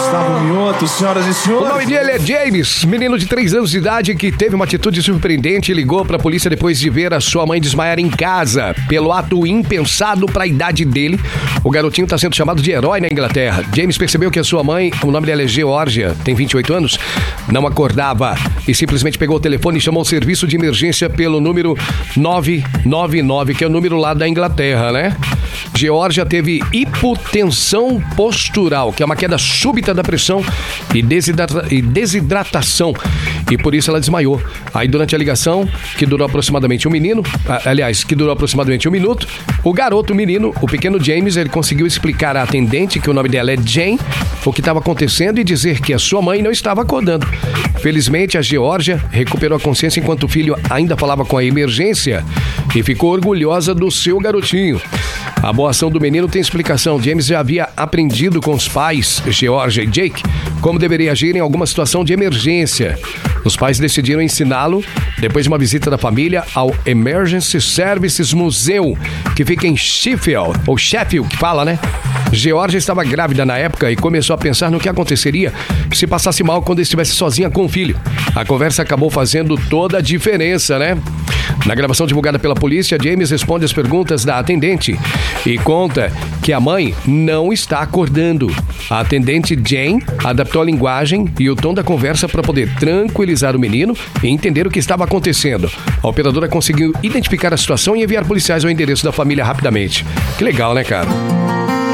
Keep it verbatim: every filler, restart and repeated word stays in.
Gustavo Mioto, senhoras e senhores. O nome dele é James, menino de três anos de idade que teve uma atitude surpreendente e ligou pra polícia depois de ver a sua mãe desmaiar em casa. Pelo ato impensado pra idade dele, o garotinho tá sendo chamado de herói na Inglaterra. James percebeu que a sua mãe, o nome dela é Geórgia, tem vinte e oito anos, não acordava e simplesmente pegou o telefone e chamou o serviço de emergência pelo número nove nove nove, que é o número lá da Inglaterra, né? Geórgia teve hipotensão postural, que é uma queda súbita da pressão e, desidrata- e desidratação, e por isso ela desmaiou. Aí durante a ligação, que durou aproximadamente um menino, aliás, que durou aproximadamente um minuto, o garoto, o menino, o pequeno James, ele conseguiu explicar à atendente, que o nome dela é Jane, o que estava acontecendo e dizer que a sua mãe não estava acordando. Felizmente, a Geórgia recuperou a consciência enquanto o filho ainda falava com a emergência e ficou orgulhosa do seu garotinho. A boa ação do menino tem explicação. James já havia aprendido com os pais, Geórgia e Jake, como deveria agir em alguma situação de emergência. Os pais decidiram ensiná-lo depois de uma visita da família ao Emergency Services Museum, que fica em Sheffield, ou Sheffield, que fala, né? Geórgia estava grávida na época e começou a pensar no que aconteceria se passasse mal quando estivesse sozinha com o filho. A conversa acabou fazendo toda a diferença, né? Na gravação divulgada pela polícia, James responde as perguntas da atendente e conta que a mãe não está acordando. A atendente Jane adaptou a linguagem e o tom da conversa para poder tranquilizar o menino e entender o que estava acontecendo. A operadora conseguiu identificar a situação e enviar policiais ao endereço da família rapidamente. Que legal, né, cara?